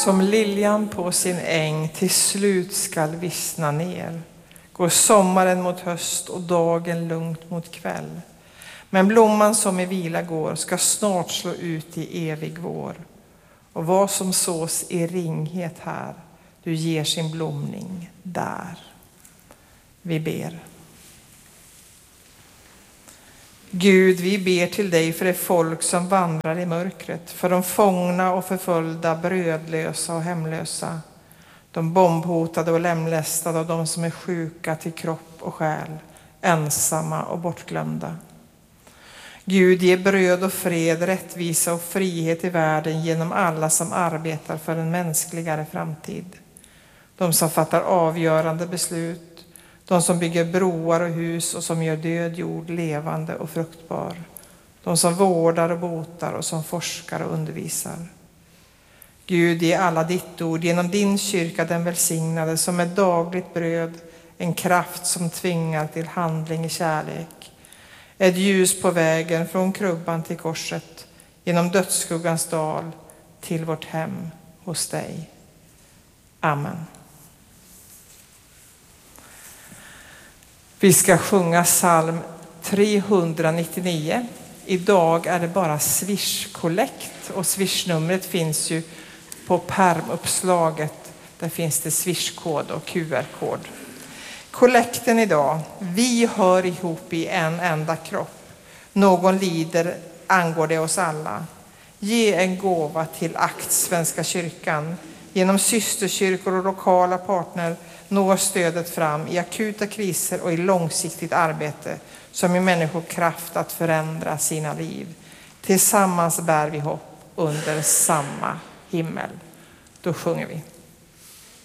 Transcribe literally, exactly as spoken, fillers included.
som liljan på sin äng till slut skall vissna ner. Går sommaren mot höst och dagen lugnt mot kväll. Men blomman som i vila går ska snart slå ut i evig vår. Och vad som sås i ringhet här, du ger sin blomning där. Vi ber. Gud, vi ber till dig för det folk som vandrar i mörkret, för de fångna och förföljda, brödlösa och hemlösa, de bombhotade och lemlästade och de som är sjuka till kropp och själ, ensamma och bortglömda. Gud, ge bröd och fred, rättvisa och frihet i världen genom alla som arbetar för en mänskligare framtid. De som fattar avgörande beslut, de som bygger broar och hus och som gör död jord levande och fruktbar. De som vårdar och botar och som forskar och undervisar. Gud, ge alla ditt ord genom din kyrka den välsignade som är dagligt bröd, en kraft som tvingar till handling i kärlek. Ett ljus på vägen från krubban till korset, genom dödsskuggans dal till vårt hem hos dig. Amen. Vi ska sjunga psalm trehundranittionio. Idag är det bara Swish-kollekt och Swish-numret finns ju på pärmuppslaget. Där finns det Swish-kod och Q R-kod. Kollekten idag, vi hör ihop i en enda kropp. Någon lider angår det oss alla. Ge en gåva till Akt Svenska kyrkan. Genom systerkyrkor och lokala partner når stödet fram i akuta kriser och i långsiktigt arbete som ger människor kraft att förändra sina liv. Tillsammans bär vi hopp under samma himmel. Då sjunger vi.